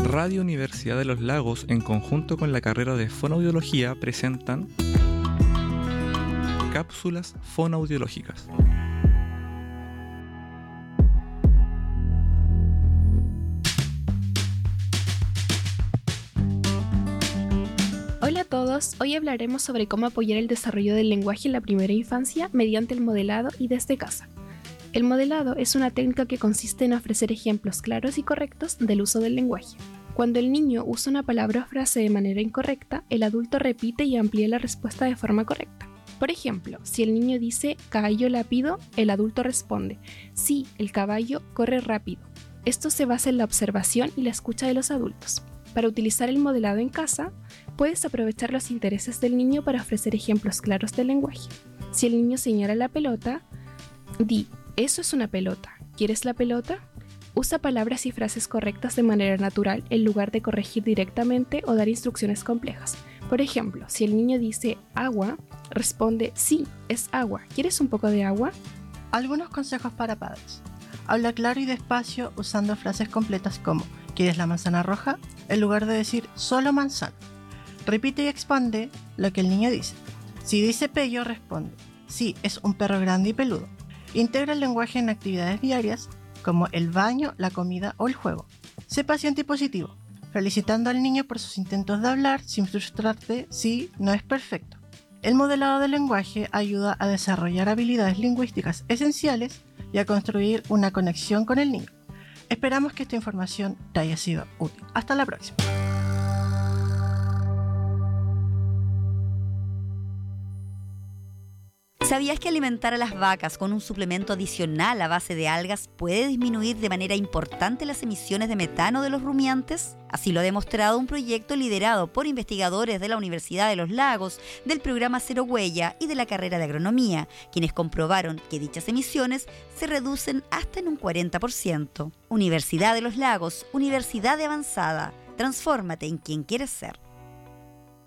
Radio Universidad de los Lagos, en conjunto con la carrera de Fonoaudiología, presentan cápsulas fonoaudiológicas. Hola a todos, hoy hablaremos sobre cómo apoyar el desarrollo del lenguaje en la primera infancia mediante el modelado y desde casa. El modelado es una técnica que consiste en ofrecer ejemplos claros y correctos del uso del lenguaje. Cuando el niño usa una palabra o frase de manera incorrecta, el adulto repite y amplía la respuesta de forma correcta. Por ejemplo, si el niño dice «caballo lápido», el adulto responde «sí, el caballo corre rápido». Esto se basa en la observación y la escucha de los adultos. Para utilizar el modelado en casa, puedes aprovechar los intereses del niño para ofrecer ejemplos claros del lenguaje. Si el niño señala la pelota, di «eso es una pelota, ¿quieres la pelota?». Usa palabras y frases correctas de manera natural en lugar de corregir directamente o dar instrucciones complejas. Por ejemplo, si el niño dice «agua», responde «sí, es agua, ¿quieres un poco de agua?». Algunos consejos para padres. Habla claro y despacio usando frases completas como ¿quieres la manzana roja?, en lugar de decir solo manzana. Repite y expande lo que el niño dice. Si dice pello, responde sí, es un perro grande y peludo. Integra el lenguaje en actividades diarias como el baño, la comida o el juego. Sé paciente y positivo, felicitando al niño por sus intentos de hablar sin frustrarte si no es perfecto. El modelado del lenguaje ayuda a desarrollar habilidades lingüísticas esenciales y a construir una conexión con el niño. Esperamos que esta información te haya sido útil. Hasta la próxima. ¿Sabías que alimentar a las vacas con un suplemento adicional a base de algas puede disminuir de manera importante las emisiones de metano de los rumiantes? Así lo ha demostrado un proyecto liderado por investigadores de la Universidad de los Lagos, del programa Cero Huella y de la carrera de Agronomía, quienes comprobaron que dichas emisiones se reducen hasta en un 40%. Universidad de los Lagos, Universidad de Avanzada. Transfórmate en quien quieres ser.